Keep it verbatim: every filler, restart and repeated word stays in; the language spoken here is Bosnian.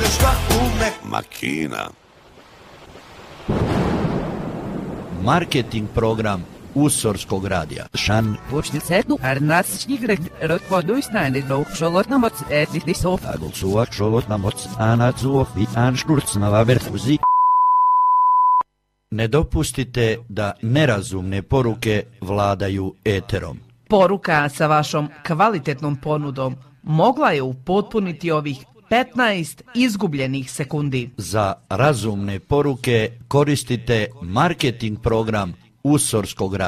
šta ume makina. Marketing program Usorskog radija. Šan Počnicetu arnatsnigret rotvoduisnane no šolotnamoc etnisov. Agulsuva šolotnamoc anacuov i anšturcnava verfuzi. Ne dopustite da nerazumne poruke vladaju eterom. Poruka sa vašom kvalitetnom ponudom mogla je upotpuniti ovih petnaest izgubljenih sekundi. Za razumne poruke koristite marketing program Usorskog radija.